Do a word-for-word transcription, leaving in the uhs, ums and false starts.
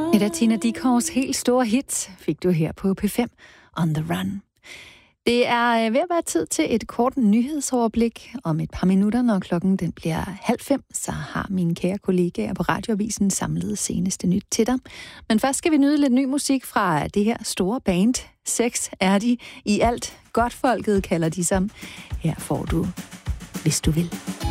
Et af Tina Dickows helt store hits fik du her på P fem, On the Run. Det er ved at være tid til et kort nyhedsoverblik. Om et par minutter, når klokken den bliver halv fem, så har mine kære kollegaer på Radioavisen samlet seneste nyt til dig. Men først skal vi nyde lidt ny musik fra det her store band. Seks er de i alt. Godtfolket kalder de sig. Her får du, hvis du vil.